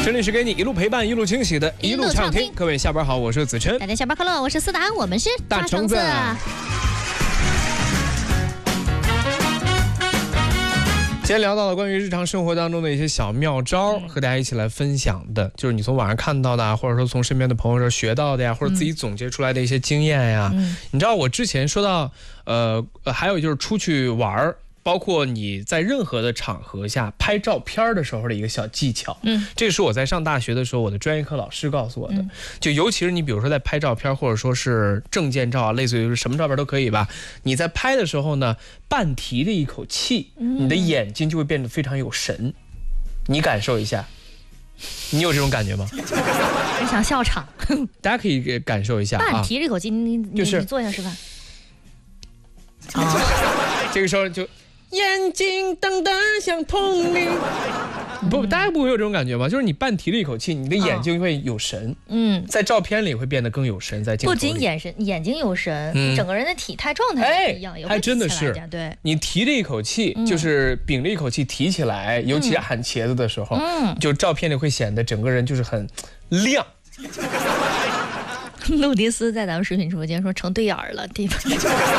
这里是给你一路陪伴、一路惊喜的一路畅听。各位下班好，我是子琛。 大家下班快乐，我是思达，我们是大橙子。今天聊到了关于日常生活当中的一些小妙招，和大家一起来分享的，就是你从网上看到的，或者说从身边的朋友这学到的呀，或者自己总结出来的一些经验呀。你知道我之前说到，还有就是出去玩，包括你在任何的场合下拍照片的时候的一个小技巧。这个是我在上大学的时候，我的专业课老师告诉我的。就尤其是你比如说在拍照片，或者说是证件照啊，类似于什么照片都可以吧。你在拍的时候呢，半提着一口气，你的眼睛就会变得非常有神。你感受一下，你有这种感觉吗？ 我想笑场。 大家可以感受一下啊。 半提这口气，你做一下示范。 这个时候就。眼睛瞪得像铜铃，不，大家不会有这种感觉吗？就是你半提了一口气，你的眼睛会有神，在照片里会变得更有神，在镜头里。 不仅眼睛有神，整个人的体态状态也一样， 还真的是。 对， 你提着一口气，就是屏着一口气提起来，尤其是喊茄子的时候，就照片里会显得整个人就是很亮。 路迪斯在咱们视频直播间说成对眼了，对吧？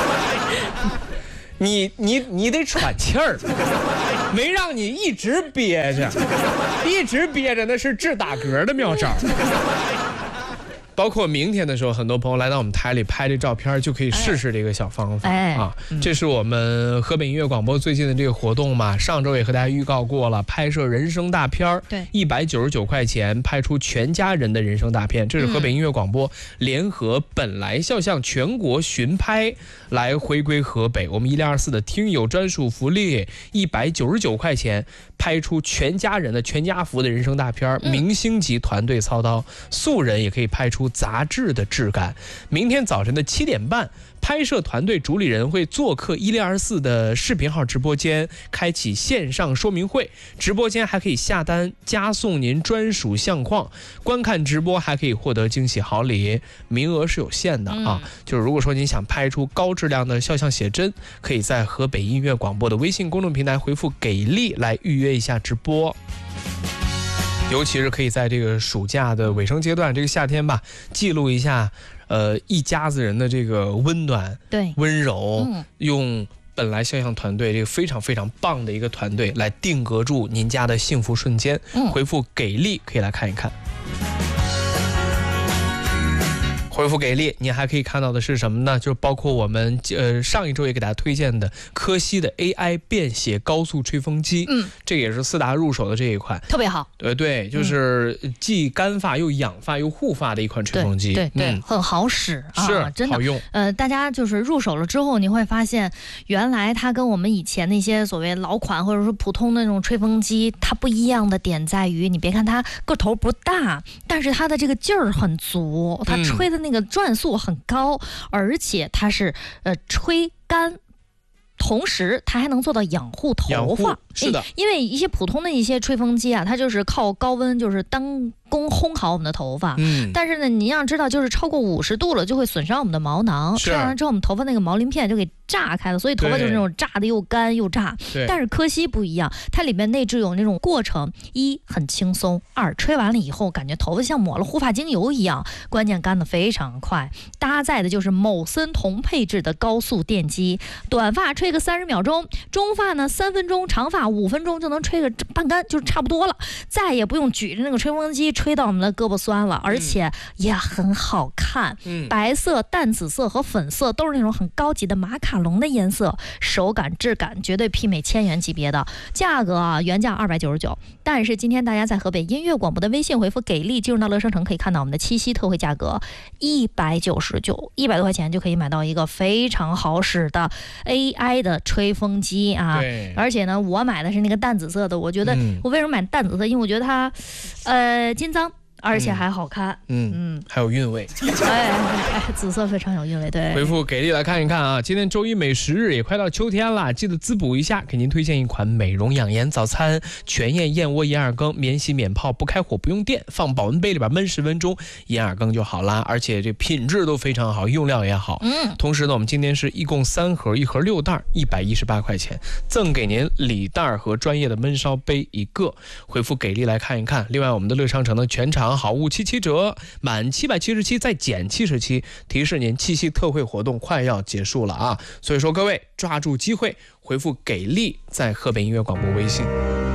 你得喘气儿，没让你一直憋着，一直憋着那是治打嗝的妙招。包括明天的时候，很多朋友来到我们台里拍这照片，就可以试试这个小方法啊。这是我们河北音乐广播最近的这个活动嘛，上周也和大家预告过了，拍摄人生大片，对，199块钱拍出全家人的人生大片。这是河北音乐广播联合本来肖像全国巡拍来回归河北，我们1024的听友专属福利，199块钱拍出全家人的全家福的人生大片，明星级团队操刀，素人也可以拍出杂志的质感。明天早晨的7点半，拍摄团队主理人会做客1024的视频号直播间，开启线上说明会，直播间还可以下单加送您专属相框，观看直播还可以获得惊喜好礼，名额是有限的啊。就是如果说您想拍出高质量的肖像写真，可以在河北音乐广播的微信公众平台回复给力来预约一下直播。尤其是可以在这个暑假的尾声阶段，这个夏天吧，记录一下一家子人的这个温暖、温柔，用本来肖像团队这个非常非常棒的一个团队来定格住您家的幸福瞬间。回复给力可以来看一看。回复给力，你还可以看到的是什么呢？就是包括我们上一周也给大家推荐的科西的 AI 便携高速吹风机，这个也是思达入手的这一款， 特别好。 对，就是既干发又养发又护发的一款吹风机， 对，很好使啊， 是真的好用。 大家就是入手了之后，你会发现，原来它跟我们以前那些所谓老款或者说普通的那种吹风机，它不一样的点在于，你别看它个头不大，但是它的这个劲儿很足，它吹的那个转速很高，而且它是吹干，同时它还能做到养护头发。 是的， 因为一些普通的一些吹风机啊，它就是靠高温就是当工烘好我们的头发，但是呢，你要知道，就是超过50度了，就会损伤我们的毛囊，吹完之后我们头发那个毛鳞片就给炸开了，所以头发就是那种炸的又干又炸。但是科西不一样，它里面内置有那种过程，一很轻松，二吹完了以后感觉头发像抹了护发精油一样，关键干得非常快。搭载的就是某森同配置的高速电机，短发吹个30秒钟，中发呢3分钟，长发5分钟就能吹个半干，就是差不多了，再也不用举着那个吹风机吹到我们的胳膊酸了，而且也很好看。白色、淡紫色和粉色都是那种很高级的马卡龙的颜色，手感质感绝对媲美1000元级别的。价格啊，原价299，但是今天大家在河北音乐广播的微信回复给力，进入到乐生城，可以看到我们的七夕特惠价格199，100多块钱就可以买到一个非常好使的 AI 的吹风机啊。而且呢，我买的是那个淡紫色的，我觉得我为什么买淡紫色？因为我觉得它金脏而且还好看， 还有韵味， 紫色非常有韵味。对， 回复给力来看一看啊！今天周一美食日也快到秋天了，记得滋补一下，给您推荐一款美容养颜早餐：全燕燕窝银耳羹，免洗免泡，不开火不用电，放保温杯里边焖10分钟，银耳羹就好啦。而且这品质都非常好，用料也好。同时呢，我们今天是一共3盒，1盒6袋，118块钱，赠给您礼袋和专业的焖烧杯1个。回复给力来看一看。另外，我们的乐商城的全场好物77折，满777再减77，提示您七夕特惠活动快要结束了啊！所以说各位抓住机会，回复给力在河北音乐广播微信。